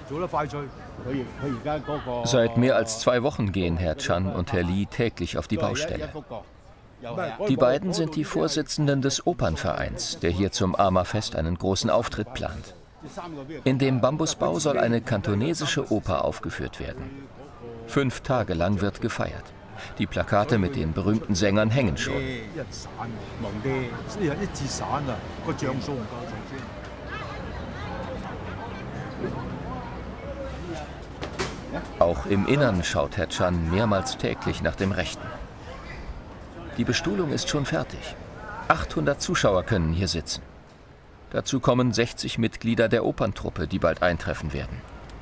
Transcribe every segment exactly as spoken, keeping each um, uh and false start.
Seit mehr als zwei Wochen gehen Herr Chan und Herr Li täglich auf die Baustelle. Die beiden sind die Vorsitzenden des Opernvereins, der hier zum Ama-Fest einen großen Auftritt plant. In dem Bambusbau soll eine kantonesische Oper aufgeführt werden. Fünf Tage lang wird gefeiert. Die Plakate mit den berühmten Sängern hängen schon. Auch im Innern schaut Herr Chan mehrmals täglich nach dem Rechten. Die Bestuhlung ist schon fertig. achthundert Zuschauer können hier sitzen. Dazu kommen sechzig Mitglieder der Operntruppe, die bald eintreffen werden.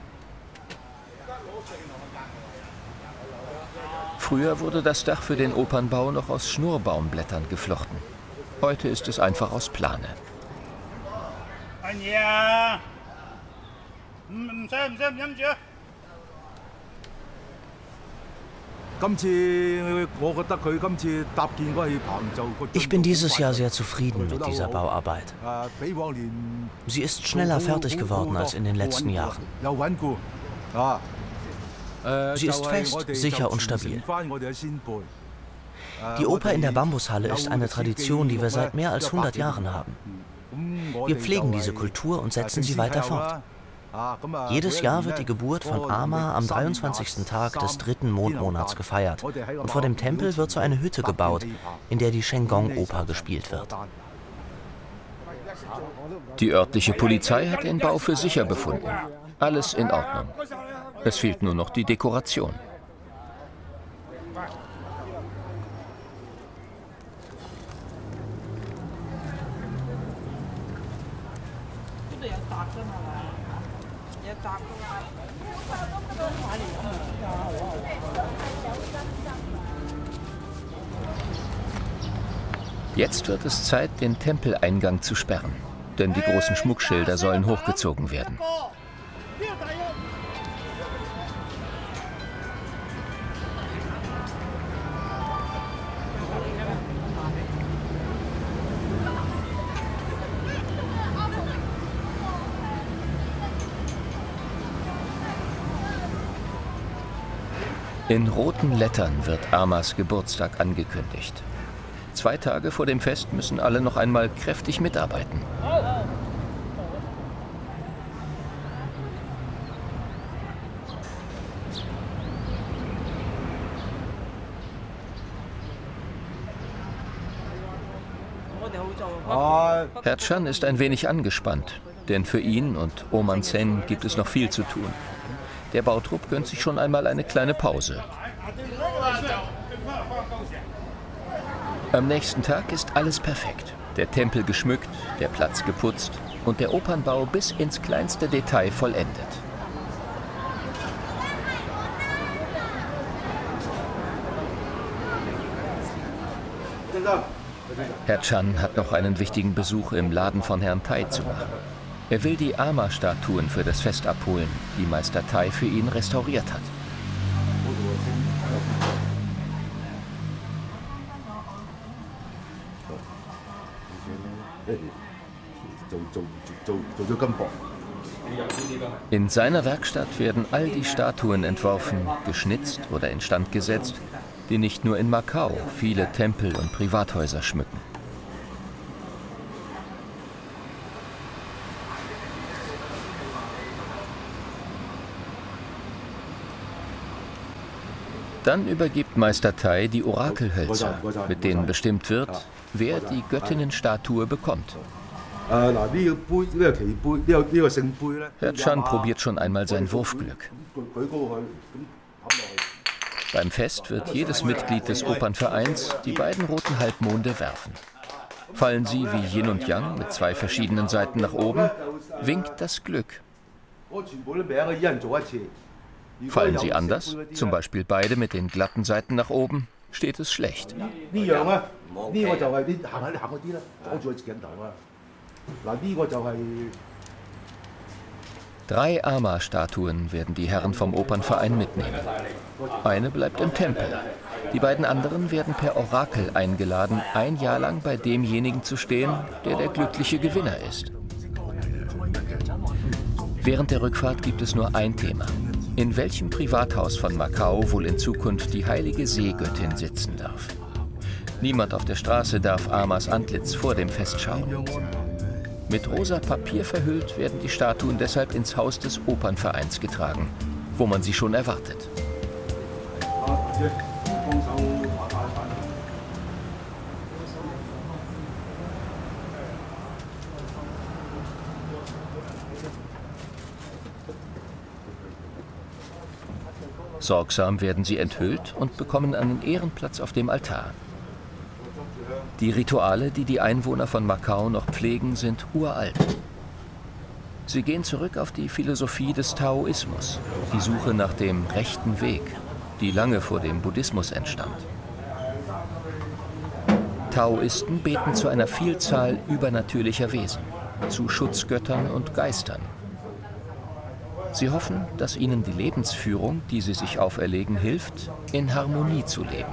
Früher wurde das Dach für den Opernbau noch aus Schnurrbaumblättern geflochten. Heute ist es einfach aus Plane. Ich bin dieses Jahr sehr zufrieden mit dieser Bauarbeit. Sie ist schneller fertig geworden als in den letzten Jahren. Sie ist fest, sicher und stabil. Die Oper in der Bambushalle ist eine Tradition, die wir seit mehr als hundert Jahren haben. Wir pflegen diese Kultur und setzen sie weiter fort. Jedes Jahr wird die Geburt von Ama am dreiundzwanzigsten Tag des dritten Mondmonats gefeiert. Und vor dem Tempel wird so eine Hütte gebaut, in der die Shengong-Oper gespielt wird. Die örtliche Polizei hat den Bau für sicher befunden. Alles in Ordnung. Es fehlt nur noch die Dekoration. Jetzt wird es Zeit, den Tempeleingang zu sperren, denn die großen Schmuckschilder sollen hochgezogen werden. In roten Lettern wird Amas Geburtstag angekündigt. Zwei Tage vor dem Fest müssen alle noch einmal kräftig mitarbeiten. Herr Chan ist ein wenig angespannt, denn für ihn und Oman Sen gibt es noch viel zu tun. Der Bautrupp gönnt sich schon einmal eine kleine Pause. Am nächsten Tag ist alles perfekt. Der Tempel geschmückt, der Platz geputzt und der Opernbau bis ins kleinste Detail vollendet. Herr Chan hat noch einen wichtigen Besuch im Laden von Herrn Tai zu machen. Er will die Ama-Statuen für das Fest abholen, die Meister Tai für ihn restauriert hat. In seiner Werkstatt werden all die Statuen entworfen, geschnitzt oder instand gesetzt, die nicht nur in Macau viele Tempel und Privathäuser schmücken. Dann übergibt Meister Tai die Orakelhölzer, mit denen bestimmt wird, wer die Göttinnenstatue bekommt. Herr Chan probiert schon einmal sein Wurfglück. Beim Fest wird jedes Mitglied des Opernvereins die beiden roten Halbmonde werfen. Fallen sie wie Yin und Yang mit zwei verschiedenen Seiten nach oben, winkt das Glück. Fallen sie anders, zum Beispiel beide mit den glatten Seiten nach oben, steht es schlecht. Drei Ama-Statuen werden die Herren vom Opernverein mitnehmen. Eine bleibt im Tempel. Die beiden anderen werden per Orakel eingeladen, ein Jahr lang bei demjenigen zu stehen, der der glückliche Gewinner ist. Während der Rückfahrt gibt es nur ein Thema. In welchem Privathaus von Macau wohl in Zukunft die heilige Seegöttin sitzen darf? Niemand auf der Straße darf Amas Antlitz vor dem Fest schauen. Mit rosa Papier verhüllt werden die Statuen deshalb ins Haus des Opernvereins getragen, wo man sie schon erwartet. Sorgsam werden sie enthüllt und bekommen einen Ehrenplatz auf dem Altar. Die Rituale, die die Einwohner von Macau noch pflegen, sind uralt. Sie gehen zurück auf die Philosophie des Taoismus, die Suche nach dem rechten Weg, die lange vor dem Buddhismus entstand. Taoisten beten zu einer Vielzahl übernatürlicher Wesen, zu Schutzgöttern und Geistern. Sie hoffen, dass ihnen die Lebensführung, die sie sich auferlegen, hilft, in Harmonie zu leben.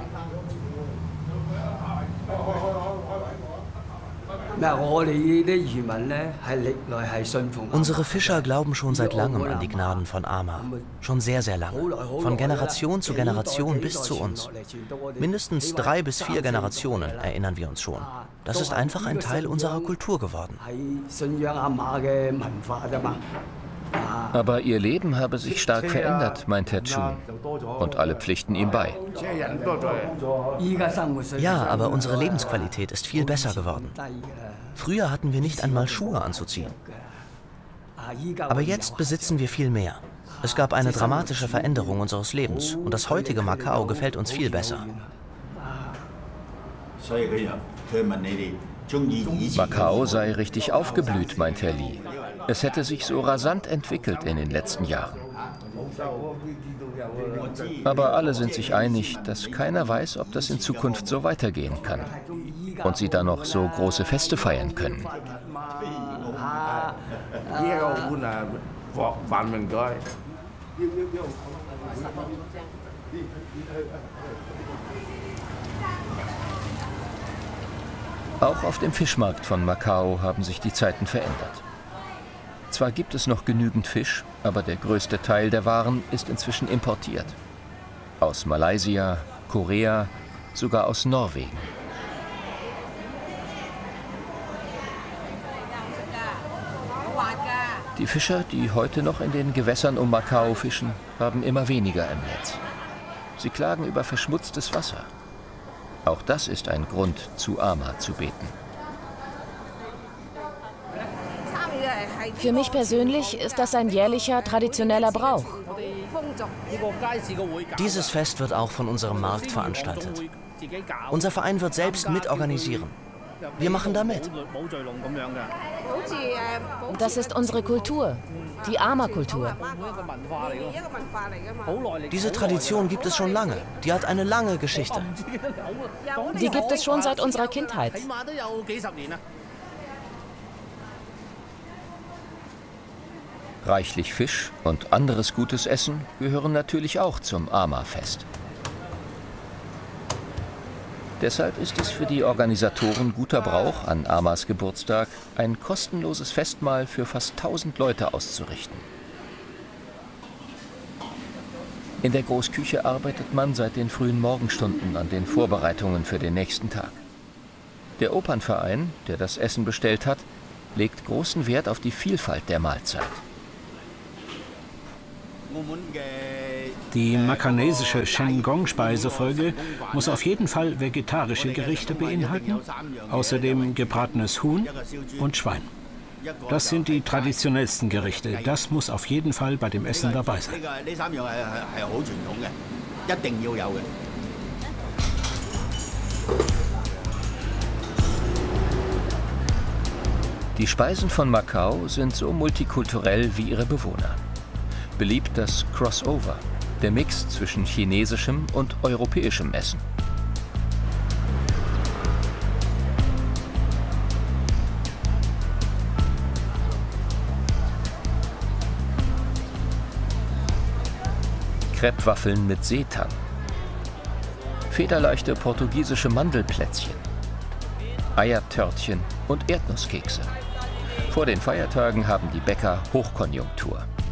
Unsere Fischer glauben schon seit langem an die Gnaden von Ama. Schon sehr, sehr lange. Von Generation zu Generation bis zu uns. Mindestens drei bis vier Generationen erinnern wir uns schon. Das ist einfach ein Teil unserer Kultur geworden. Aber ihr Leben habe sich stark verändert, meint Herr Chun. Und alle pflichten ihm bei. Ja, aber unsere Lebensqualität ist viel besser geworden. Früher hatten wir nicht einmal Schuhe anzuziehen. Aber jetzt besitzen wir viel mehr. Es gab eine dramatische Veränderung unseres Lebens. Und das heutige Macau gefällt uns viel besser. Macau sei richtig aufgeblüht, meint Herr Li. Es hätte sich so rasant entwickelt in den letzten Jahren. Aber alle sind sich einig, dass keiner weiß, ob das in Zukunft so weitergehen kann. Und sie dann noch so große Feste feiern können. Auch auf dem Fischmarkt von Macau haben sich die Zeiten verändert. Zwar gibt es noch genügend Fisch, aber der größte Teil der Waren ist inzwischen importiert. Aus Malaysia, Korea, sogar aus Norwegen. Die Fischer, die heute noch in den Gewässern um Macau fischen, haben immer weniger im Netz. Sie klagen über verschmutztes Wasser. Auch das ist ein Grund, zu Ama zu beten. Für mich persönlich ist das ein jährlicher, traditioneller Brauch. Dieses Fest wird auch von unserem Markt veranstaltet. Unser Verein wird selbst mitorganisieren. Wir machen da mit. Das ist unsere Kultur, die Ama-Kultur. Diese Tradition gibt es schon lange. Die hat eine lange Geschichte. Die gibt es schon seit unserer Kindheit. Reichlich Fisch und anderes gutes Essen gehören natürlich auch zum Ama-Fest. Deshalb ist es für die Organisatoren guter Brauch, an Amas Geburtstag ein kostenloses Festmahl für fast tausend Leute auszurichten. In der Großküche arbeitet man seit den frühen Morgenstunden an den Vorbereitungen für den nächsten Tag. Der Opernverein, der das Essen bestellt hat, legt großen Wert auf die Vielfalt der Mahlzeit. Die makanesische Shen-Gong-Speisefolge muss auf jeden Fall vegetarische Gerichte beinhalten, außerdem gebratenes Huhn und Schwein. Das sind die traditionellsten Gerichte. Das muss auf jeden Fall bei dem Essen dabei sein. Die Speisen von Macau sind so multikulturell wie ihre Bewohner. Beliebt das Crossover, der Mix zwischen chinesischem und europäischem Essen. Crepewaffeln mit Seetang, federleichte portugiesische Mandelplätzchen, Eiertörtchen und Erdnusskekse. Vor den Feiertagen haben die Bäcker Hochkonjunktur.